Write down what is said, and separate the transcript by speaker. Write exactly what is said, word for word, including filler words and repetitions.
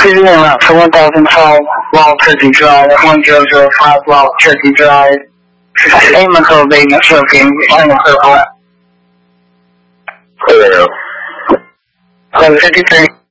Speaker 1: Cruising out for one thousand twelve, Wall Turkey Drive, one zero zero five, Wall Turkey Drive. Aim and code, baby, choking, aim and code.
Speaker 2: Hello.
Speaker 1: eleven fifty-three.